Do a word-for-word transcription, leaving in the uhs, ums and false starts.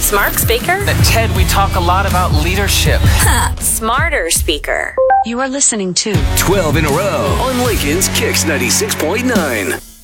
Smart speaker? At TED, we talk a lot about leadership. Huh. Smarter speaker. You are listening to twelve in a row on Lincoln's Kicks ninety-six point nine.